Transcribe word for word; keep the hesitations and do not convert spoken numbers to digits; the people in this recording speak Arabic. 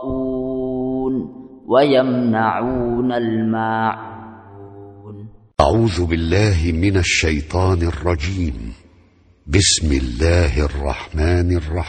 يراءون ويمنعون الماعون. أعوذ بالله من الشيطان الرجيم. بسم الله الرحمن الرحيم.